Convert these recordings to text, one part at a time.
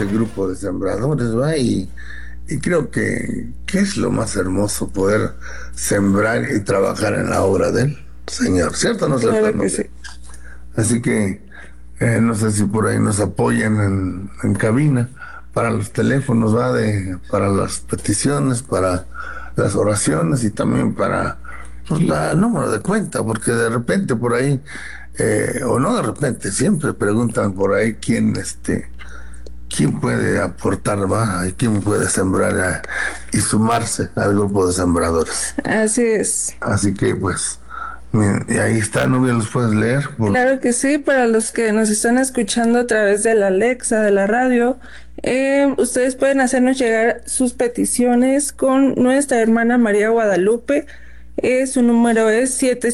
este grupo de sembradores, ¿va? Y creo que es lo más hermoso poder sembrar y trabajar en la obra del Señor, ¿cierto? ¿No es cierto, Claro que hermano? sí. Así que no sé si por ahí nos apoyan en cabina para los teléfonos, ¿va? Para las peticiones, para las oraciones y también para pues, la número de cuenta, porque de repente por ahí, o no de repente, siempre preguntan por ahí quién puede aportar, ¿va? Y quién puede sembrar y sumarse al grupo de sembradores. Así es. Así que pues, y ahí está, Nubia, los puedes leer. Claro que sí, para los que nos están escuchando a través de la Alexa, de la radio, ustedes pueden hacernos llegar sus peticiones con nuestra hermana María Guadalupe. Su número es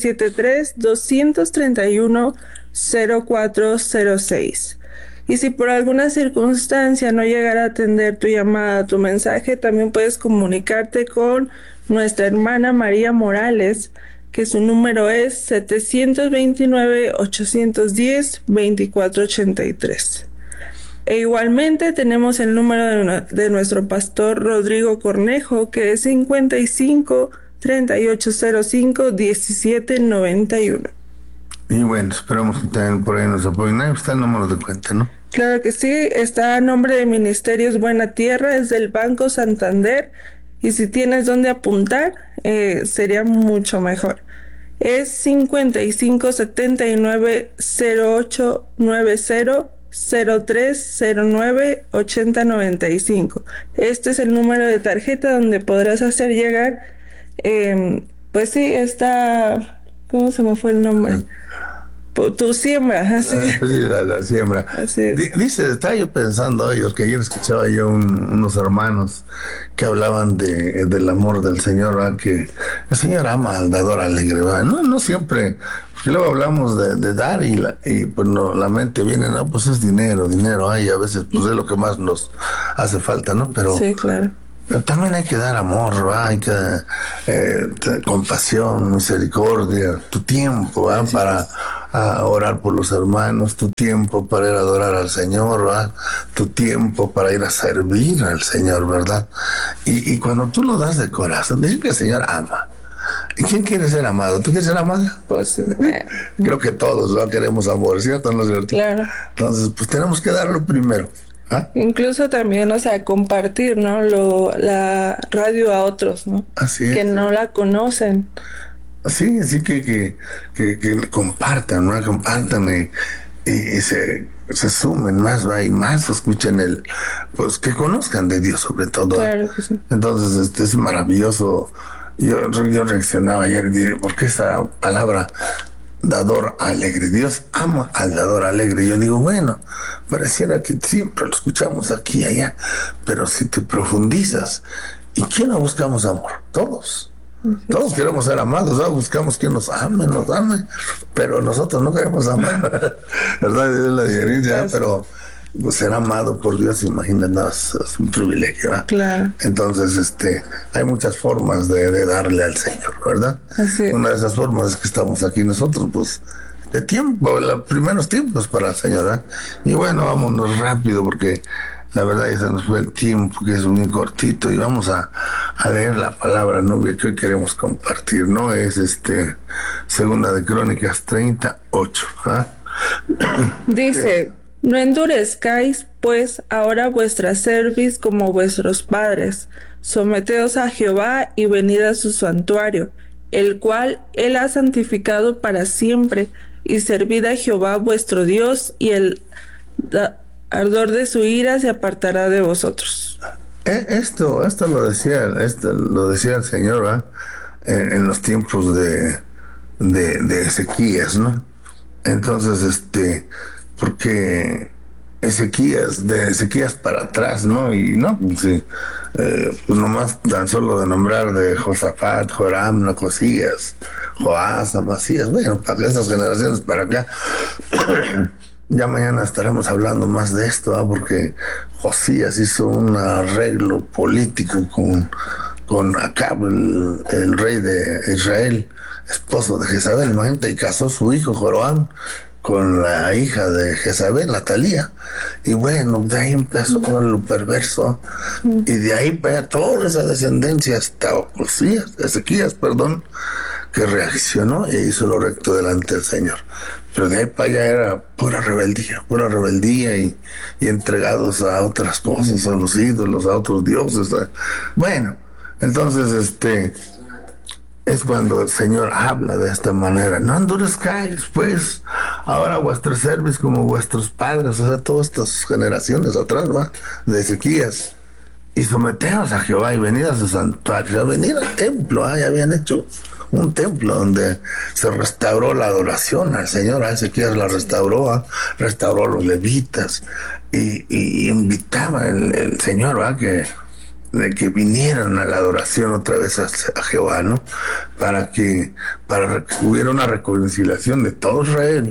773-231-0406. Y si por alguna circunstancia no llegara a atender tu llamada, tu mensaje, también puedes comunicarte con nuestra hermana María Morales, que su número es 729-810-2483. E igualmente tenemos el número de nuestro pastor Rodrigo Cornejo, que es 55-3805-1791. Y bueno, esperamos que también por ahí nos apoyen. Ahí está el número de cuenta, ¿no? Claro que sí, está a nombre de Ministerios Buena Tierra, es del Banco Santander, y si tienes dónde apuntar, sería mucho mejor. Es 5579-0890-0309-8095. Este es el número de tarjeta donde podrás hacer llegar, pues sí, está, ¿cómo se me fue el nombre? Tu siembra, así, Sí, la siembra. así es. Dice, estaba yo pensando hoy, que ayer escuchaba yo unos hermanos que hablaban del amor del Señor, ¿verdad? Que el Señor ama al dador alegre, ¿verdad? No, no siempre, porque luego hablamos de dar y pues no, la mente viene, no, pues es dinero, dinero, ay, a veces pues es lo que más nos hace falta, ¿no? Sí, claro. Pero también hay que dar amor, ¿va? Hay que compasión, misericordia, tu tiempo, ¿va? Para orar por los hermanos, tu tiempo para ir a adorar al Señor, ¿va? Tu tiempo para ir a servir al Señor, ¿verdad? Y cuando tú lo das de corazón, dice que el Señor ama. ¿Y quién quiere ser amado? ¿Tú quieres ser amada? Pues, Creo que todos, ¿no? Queremos amor, ¿cierto? ¿No es cierto? claro. Entonces, pues tenemos que darlo primero. ¿Ah? Incluso también, o sea, compartir, ¿no? La radio a otros, ¿no? Así Que es. no la conocen. Sí, así que compartan, ¿no? Compartan y se sumen más, ¿va? Y más escuchen pues que conozcan de Dios sobre todo. Claro que sí. Entonces, es maravilloso. Yo reaccionaba ayer y dije, ¿por qué esa palabra dador alegre? Dios ama al dador alegre. Yo digo, bueno, pareciera que siempre lo escuchamos aquí y allá, pero si te profundizas, ¿y quién no buscamos amor? Todos. Todos queremos ser amados, ¿no? Buscamos que nos ame, pero nosotros no queremos amar, ¿verdad? Es la diferencia, pero pues, ser amado por Dios, imagínate, no, es un privilegio, ¿verdad? Claro. Entonces, hay muchas formas de darle al Señor, ¿verdad? Así es. Una de esas formas es que estamos aquí nosotros, pues, de tiempo, los primeros tiempos para el Señor, ¿verdad? Y bueno, vámonos rápido porque la verdad ya se nos fue el tiempo, que es muy cortito, y vamos a leer la palabra, ¿no? Que hoy queremos compartir, ¿no? Es Segunda de Crónicas 38, ¿ah? Dice, no endurezcáis, pues, ahora vuestra cerviz como vuestros padres. Someteos a Jehová y venid a su santuario, el cual él ha santificado para siempre, y servid a Jehová vuestro Dios, y el ardor de su ira se apartará de vosotros. Esto lo decía el Señor, ¿verdad? En los tiempos de Ezequías, ¿no? Entonces, porque de Ezequías para atrás, ¿no? Y no, pues, sí, pues nomás tan solo de nombrar de Josafat, Joram, Nacosías, Joás, Amasías, bueno, para esas generaciones para acá. Ya mañana estaremos hablando más de esto, ¿eh? Porque Josías hizo un arreglo político con Acab, el rey de Israel, esposo de Jezabel, imagínate, y casó su hijo Joram con la hija de Jezabel, Atalía. Y bueno, de ahí empezó con lo perverso. Y de ahí para toda esa descendencia hasta Ocosías, Ezequías, perdón, que reaccionó e hizo lo recto delante del Señor. Pero de ahí para allá era pura rebeldía y entregados a otras cosas, a los ídolos, a otros dioses. Bueno, entonces es cuando el Señor habla de esta manera. No endurezcáis, pues, ahora vuestro servicio como vuestros padres, o sea, todas estas generaciones atrás, ¿va? De Ezequías. Y someteos a Jehová y venid a su santuario, venid al templo, ya habían hecho un templo donde se restauró la adoración al Señor, a Ezequías la restauró, restauró a los levitas y invitaba el Señor, ¿va? De que vinieran a la adoración otra vez a Jehová, ¿no? Para que hubiera una reconciliación de todo Israel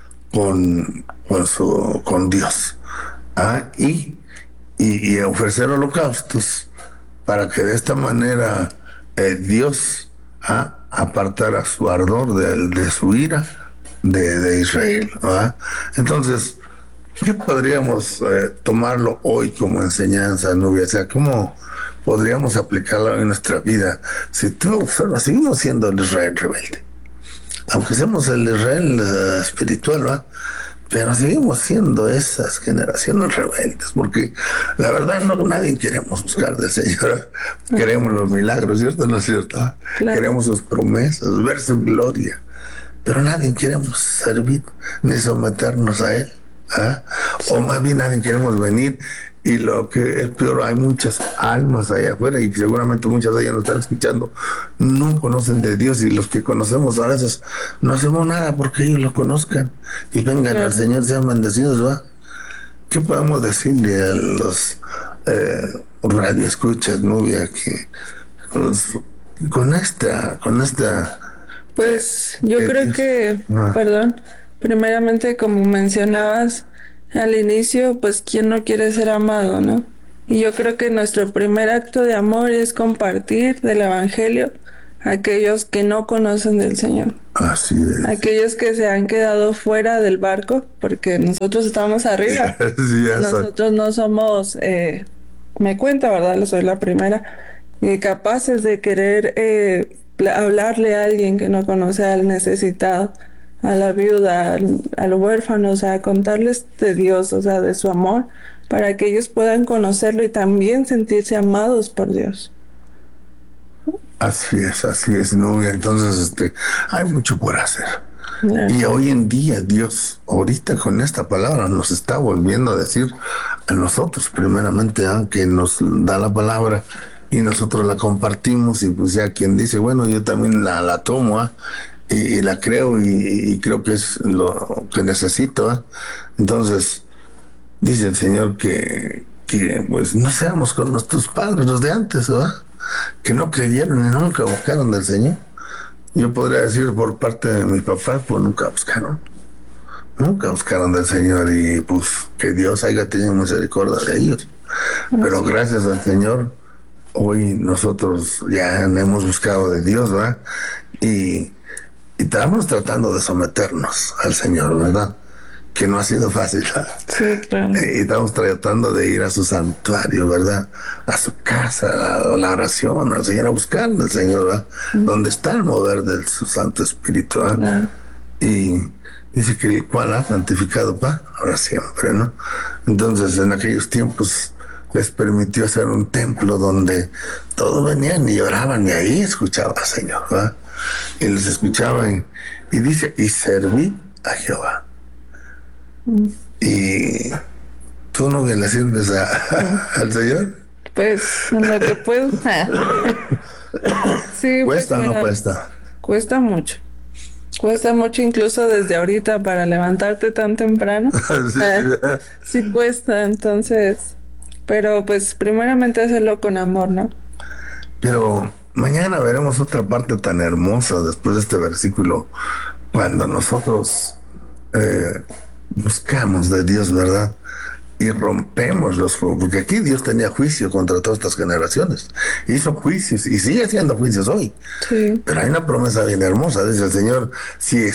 con Dios. ¿Ah? Y ofrecer holocaustos para que de esta manera Dios apartara su ardor de su ira de Israel. ¿Ah? Entonces, ¿qué podríamos tomarlo hoy como enseñanza, Nubia? O sea, ¿cómo podríamos aplicarlo en nuestra vida? Si tú observas, seguimos siendo el Israel rebelde. Aunque seamos el Israel espiritual, ¿va? Pero seguimos siendo esas generaciones rebeldes, porque la verdad nadie queremos buscar del Señor. Queremos los milagros, ¿cierto? ¿No es cierto? Claro. Queremos sus promesas, ver su gloria, pero nadie queremos servir ni someternos a Él. O más bien nadie queremos venir, y lo que es peor, hay muchas almas allá afuera y seguramente muchas de ellas nos están escuchando, no conocen de Dios, y los que conocemos a veces no hacemos nada porque ellos lo conozcan y vengan al Señor, sean bendecidos, ¿va? ¿Qué podemos decirle a los radioescuchas, Nubia, que con esta pues yo creo que, perdón, primeramente, como mencionabas al inicio, pues quién no quiere ser amado, ¿no? Y yo creo que nuestro primer acto de amor es compartir del Evangelio a aquellos que no conocen del Señor. Así es. Aquellos que se han quedado fuera del barco, porque nosotros estamos arriba. Sí, nosotros no somos, me cuenta, ¿verdad? Soy la primera, capaces de querer hablarle a alguien que no conoce al necesitado, a la viuda, al huérfano, o sea, contarles de Dios, o sea, de su amor, para que ellos puedan conocerlo y también sentirse amados por Dios. Así es, Nubia. Entonces, hay mucho por hacer. Y hoy en día Dios, ahorita con esta palabra, nos está volviendo a decir a nosotros, primeramente, que nos da la palabra y nosotros la compartimos, y pues ya quien dice, bueno, yo también la tomo, y la creo, y creo que es lo que necesito. Entonces, dice el Señor que pues no seamos con nuestros padres, los de antes, ¿verdad? Que no creyeron y nunca buscaron del Señor. Yo podría decir por parte de mis papás, pues nunca buscaron del Señor, y pues que Dios haya tenido misericordia de ellos. Pero gracias al Señor, hoy nosotros ya hemos buscado de Dios, ¿verdad? Y estamos tratando de someternos al Señor, ¿verdad? Que no ha sido fácil, ¿verdad? Sí, claro. Y estamos tratando de ir a su santuario, ¿verdad? A su casa, a la oración, al Señor, a buscar al Señor, ¿verdad? Donde está el mover de su Santo Espíritu, ¿verdad? Claro. Y dice que el cual ha santificado para ahora siempre, ¿no? Entonces, en aquellos tiempos les permitió hacer un templo donde todos venían y oraban, y ahí escuchaban al Señor, ¿verdad? Y les escuchaban, y dice, y serví a Jehová. Y tú no le sirves al Señor. Pues en lo que puedo. Sí, ¿Cuesta pues, o no cuesta? Cuesta mucho. Cuesta mucho, incluso desde ahorita, para levantarte tan temprano. Sí cuesta, entonces. Pero pues primeramente hacerlo con amor, ¿no? Pero mañana veremos otra parte tan hermosa después de este versículo, cuando nosotros buscamos de Dios, ¿verdad? y rompemos porque aquí Dios tenía juicio contra todas estas generaciones, hizo juicios y sigue haciendo juicios hoy. Sí. Pero hay una promesa bien hermosa, dice el Señor: si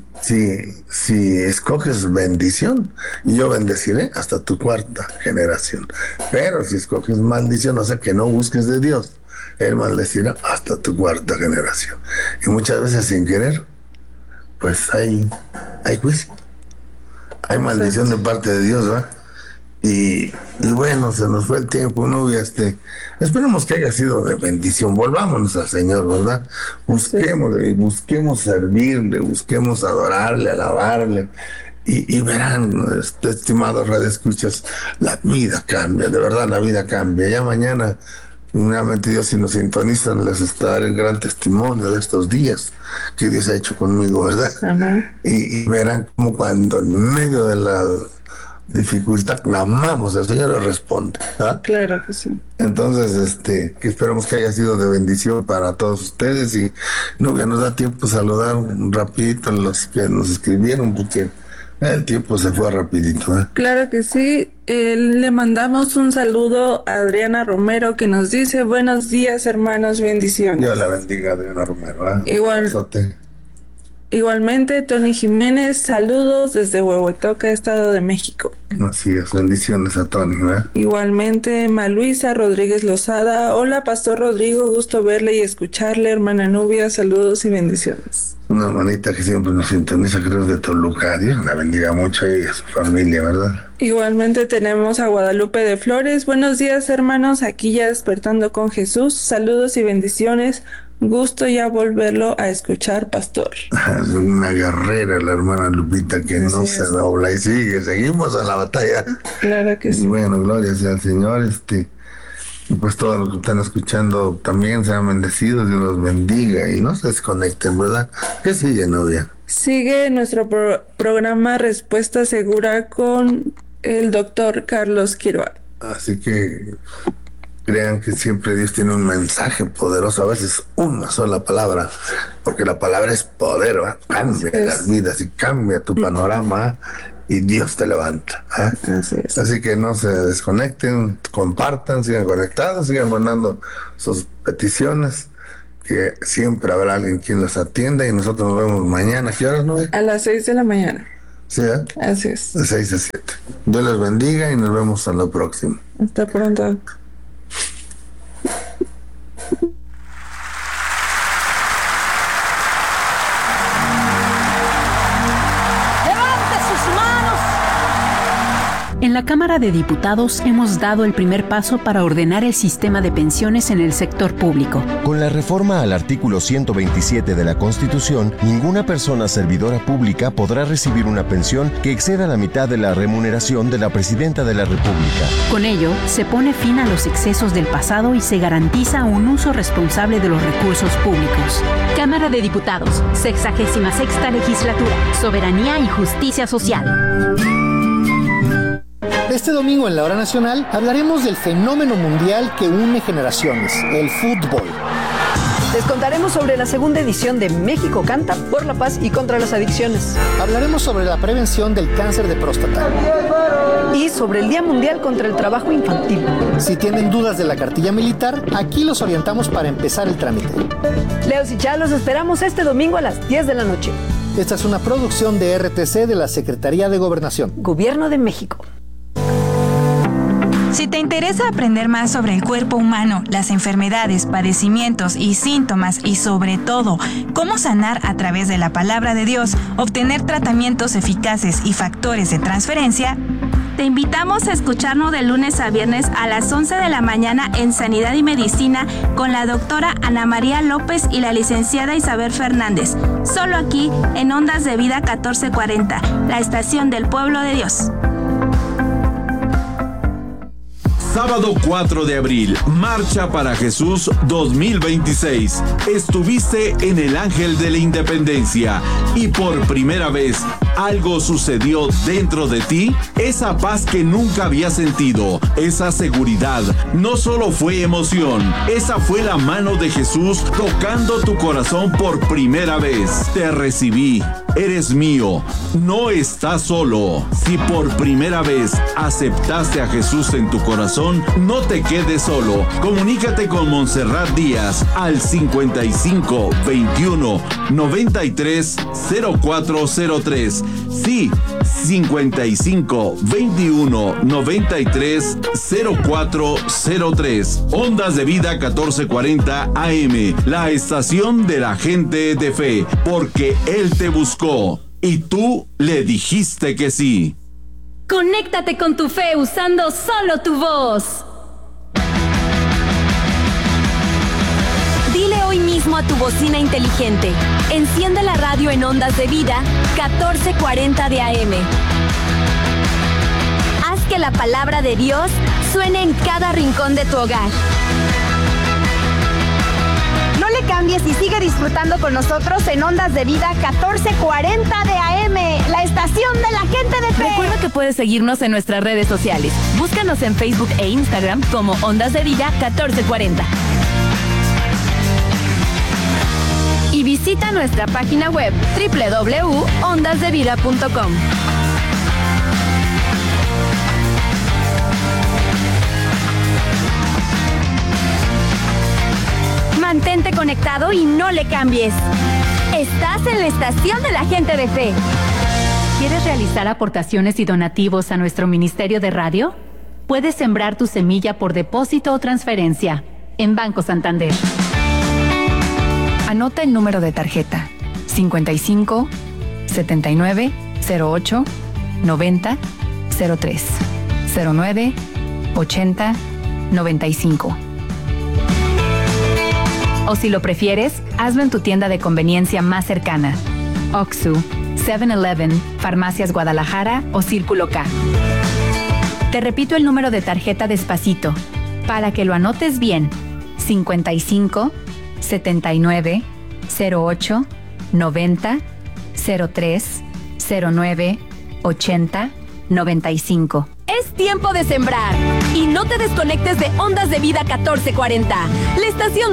escoges bendición, yo bendeciré hasta tu cuarta generación, pero si escoges maldición, o sea que no busques de Dios, Él maldecirá hasta tu cuarta generación. Y muchas veces sin querer, pues hay juicio, hay maldición de parte de Dios, ¿verdad? Y bueno, se nos fue el tiempo, ¿no? Esperemos que haya sido de bendición. Volvámonos al Señor, ¿verdad? Busquemos servirle, busquemos adorarle, alabarle. Y verán, estimados radioescuchas, la vida cambia, de verdad la vida cambia. Ya mañana, nuevamente Dios, si nos sintonizan, les estará el gran testimonio de estos días que Dios ha hecho conmigo, ¿verdad? Y verán como cuando en medio de la dificultad clamamos, el Señor le responde, ¿ah? Claro que sí. Entonces, que esperamos que haya sido de bendición para todos ustedes. Y no, que nos da tiempo saludar rapidito a los que nos escribieron, porque el tiempo se fue rapidito, ¿eh? Claro que sí. Le mandamos un saludo a Adriana Romero, que nos dice: buenos días, hermanos, bendiciones. Dios la bendiga, Adriana Romero, ¿eh? Igualmente, Tony Jiménez, saludos desde Huehuetoca, Estado de México. Así es, bendiciones a Tony, ¿eh? Igualmente, Maluisa Rodríguez Lozada: hola, Pastor Rodrigo, gusto verle y escucharle. Hermana Nubia, saludos y bendiciones. Una hermanita que siempre nos sintoniza, creo, de Toluca. Dios la bendiga mucho y a su familia, ¿verdad? Igualmente tenemos a Guadalupe de Flores: buenos días, hermanos, aquí ya despertando con Jesús, saludos y bendiciones. Gusto ya volverlo a escuchar, Pastor. Es una guerrera la hermana Lupita, que no se dobla y seguimos a la batalla. Claro que sí. Bueno, gloria sea al Señor, y pues todos los que están escuchando también sean bendecidos, Dios los bendiga y no se desconecten, ¿verdad? ¿Qué sigue, novia? Sigue nuestro programa Respuesta Segura con el doctor Carlos Quiroga. Así que crean que siempre Dios tiene un mensaje poderoso, a veces una sola palabra, porque la palabra es poder, ¿verdad? Cambia las vidas y cambia tu panorama y Dios te levanta, ¿eh? Así que no se desconecten, compartan, sigan conectados, sigan mandando sus peticiones, que siempre habrá alguien quien los atienda, y nosotros nos vemos mañana. ¿Qué horas, no? A las 6 de la mañana. Sí, ¿eh? Así es. De 6 a 7. Dios les bendiga y nos vemos en la próxima. Hasta pronto. En la Cámara de Diputados hemos dado el primer paso para ordenar el sistema de pensiones en el sector público. Con la reforma al artículo 127 de la Constitución, ninguna persona servidora pública podrá recibir una pensión que exceda la mitad de la remuneración de la Presidenta de la República. Con ello, se pone fin a los excesos del pasado y se garantiza un uso responsable de los recursos públicos. Cámara de Diputados, 66ª Legislatura, Soberanía y Justicia Social. Este domingo en la Hora Nacional hablaremos del fenómeno mundial que une generaciones, el fútbol. Les contaremos sobre la segunda edición de México Canta por la paz y contra las adicciones. Hablaremos sobre la prevención del cáncer de próstata. Y sobre el Día Mundial contra el Trabajo Infantil. Si tienen dudas de la cartilla militar, aquí los orientamos para empezar el trámite. Leos y Chá, los esperamos este domingo a las 10 de la noche. Esta es una producción de RTC de la Secretaría de Gobernación. Gobierno de México. Si te interesa aprender más sobre el cuerpo humano, las enfermedades, padecimientos y síntomas y sobre todo, cómo sanar a través de la palabra de Dios, obtener tratamientos eficaces y factores de transferencia, te invitamos a escucharnos de lunes a viernes a las 11 de la mañana en Sanidad y Medicina con la doctora Ana María López y la licenciada Isabel Fernández. Solo aquí en Ondas de Vida 1440, la estación del pueblo de Dios. Sábado 4 de abril, Marcha para Jesús 2026. Estuviste en el Ángel de la Independencia y por primera vez algo sucedió dentro de ti? Esa paz que nunca había sentido, esa seguridad, no solo fue emoción, esa fue la mano de Jesús tocando tu corazón por primera vez. Te recibí, eres mío, no estás solo. Si por primera vez aceptaste a Jesús en tu corazón, no te quedes solo. Comunícate con Montserrat Díaz al 55 21 93 0403. Sí, 55 21 93 0403. Ondas de Vida 1440 AM, la estación de la gente de fe, porque Él te buscó y tú le dijiste que sí. Conéctate con tu fe usando solo tu voz. Dile hoy mismo a tu bocina inteligente: enciende la radio en Ondas de Vida 1440 de AM. Haz que la palabra de Dios suene en cada rincón de tu hogar. No le cambies y sigue disfrutando con nosotros en Ondas de Vida 1440 de AM, la estación de la gente de fe. Recuerda que puedes seguirnos en nuestras redes sociales. Búscanos en Facebook e Instagram como Ondas de Vida 1440. Y visita nuestra página web www.ondasdevida.com. Mantente conectado y no le cambies. Estás en la estación de la gente de fe. ¿Quieres realizar aportaciones y donativos a nuestro Ministerio de Radio? Puedes sembrar tu semilla por depósito o transferencia en Banco Santander. Anota el número de tarjeta: 55 79 08 90 03 09 80 95. O si lo prefieres, hazlo en tu tienda de conveniencia más cercana: Oxxo, 7-Eleven, Farmacias Guadalajara o Círculo K. Te repito el número de tarjeta despacito para que lo anotes bien: 55 79 08 90 03 09 80 95. Es tiempo de sembrar y no te desconectes de Ondas de Vida 1440, la estación